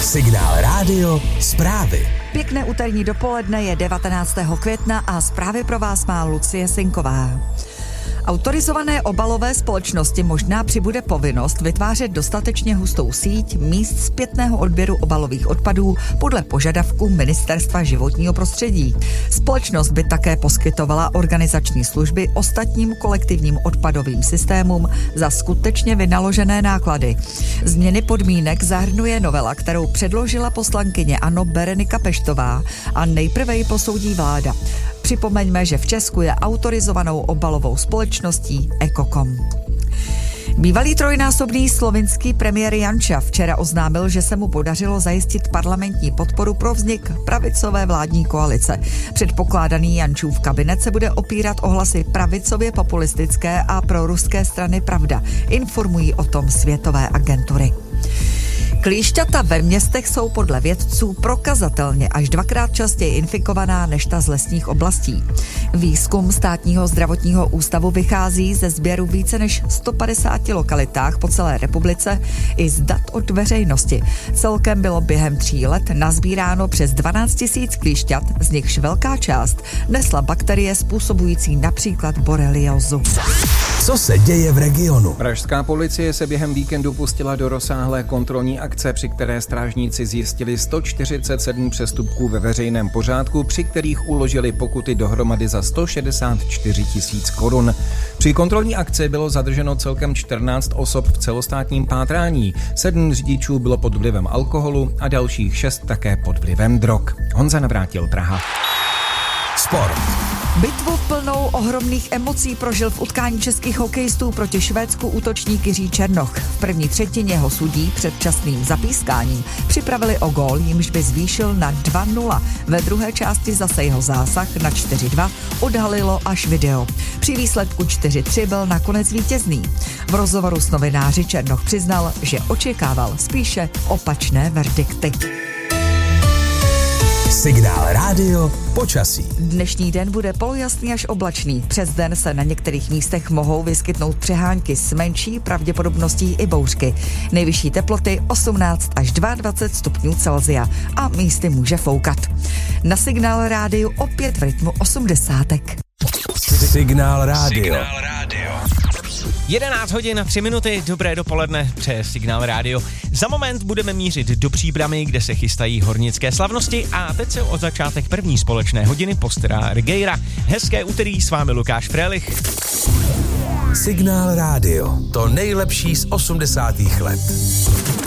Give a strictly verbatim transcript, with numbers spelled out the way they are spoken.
Signál rádio, zprávy. Pěkné úterní dopoledne, je devatenáctého května a zprávy pro vás má Lucie Sinková. Autorizované obalové společnosti možná přibude povinnost vytvářet dostatečně hustou síť míst zpětného odběru obalových odpadů podle požadavků Ministerstva životního prostředí. Společnost by také poskytovala organizační služby ostatním kolektivním odpadovým systémům za skutečně vynaložené náklady. Změny podmínek zahrnuje novela, kterou předložila poslankyně ANO Berenika Peštová a nejprve ji posoudí vláda. Připomeňme, že v Česku je autorizovanou obalovou společností Ekokom. Bývalý trojnásobný slovinský premiér Janša včera oznámil, že se mu podařilo zajistit parlamentní podporu pro vznik pravicové vládní koalice. Předpokládaný Jančův kabinet se bude opírat o hlasy pravicově populistické a proruské strany Pravda. Informují o tom světové agentury. Klíšťata ve městech jsou podle vědců prokazatelně až dvakrát častěji infikovaná než ta z lesních oblastí. Výzkum Státního zdravotního ústavu vychází ze sběru více než sto padesáti lokalitách po celé republice i z dat od veřejnosti. Celkem bylo během tří let nazbíráno přes dvanáct tisíc klíšťat, z nichž velká část nesla bakterie způsobující například boreliózu. Co se děje v regionu? Pražská policie se během víkendu pustila do rozsáhlé kontrolní akce, při které strážníci zjistili sto čtyřicet sedm přestupků ve veřejném pořádku, při kterých uložili pokuty dohromady za sto šedesát čtyři tisíc korun. Při kontrolní akci bylo zadrženo celkem čtrnáct osob v celostátním pátrání. Sedm řidičů bylo pod vlivem alkoholu a dalších šest také pod vlivem drog. Honza Navrátil, Praha. Sport. Bitvu plnou ohromných emocí prožil v utkání českých hokejistů proti Švédsku útočník Jiří Černoch. V první třetině ho sudí předčasným zapískáním připravili o gól, jimž by zvýšil na dva nula. Ve druhé části zase jeho zásah na čtyři dva odhalilo až video. Při výsledku čtyři tři byl nakonec vítězný. V rozhovoru s novináři Černoch přiznal, že očekával spíše opačné verdikty. Signál rádio, počasí. Dnešní den bude polojasný až oblačný. Přes den se na některých místech mohou vyskytnout přehánky s menší pravděpodobností i bouřky. Nejvyšší teploty osmnáct až dvacet dva stupňů Celsia a místy může foukat. Na Signál rádiu opět v rytmu osmdesátek. Signál rádio. Signál rádio. jedenáct hodin a tři minuty, dobré dopoledne přes Signál rádio. Za moment budeme mířit do Příbrami, kde se chystají hornické slavnosti a teď se o začátek první společné hodiny postará Rigeira. Hezké úterý, s vámi Lukáš Frélich. Signál rádio, to nejlepší z osmdesátých let.